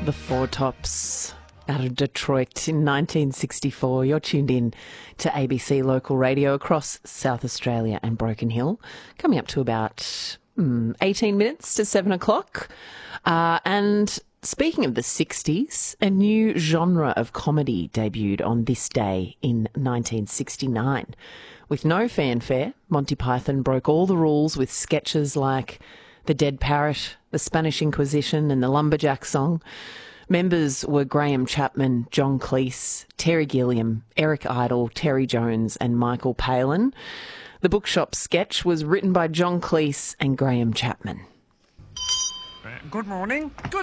The Four Tops out of Detroit in 1964. You're tuned in to ABC Local Radio across South Australia and Broken Hill. Coming up to about 18 minutes to 7 o'clock. And speaking of the 60s, a new genre of comedy debuted on this day in 1969. With no fanfare, Monty Python broke all the rules with sketches like The Dead Parrot, The Spanish Inquisition and The Lumberjack Song. Members were Graham Chapman, John Cleese, Terry Gilliam, Eric Idle, Terry Jones and Michael Palin. The Bookshop sketch was written by John Cleese and Graham Chapman. Good morning.